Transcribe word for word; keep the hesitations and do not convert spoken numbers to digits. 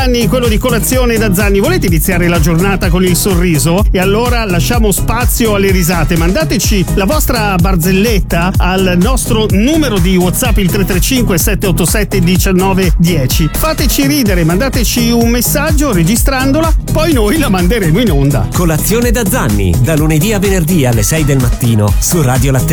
Giovanni, quello di Colazione da Zanni. Volete iniziare la giornata con il sorriso? E allora lasciamo spazio alle risate. Mandateci la vostra barzelletta al nostro numero di WhatsApp, il tre tre cinque sette otto sette uno nove uno zero. Fateci ridere, mandateci un messaggio registrandola, poi noi la manderemo in onda. Colazione da Zanni, da lunedì a venerdì alle sei del mattino su Radio Latte.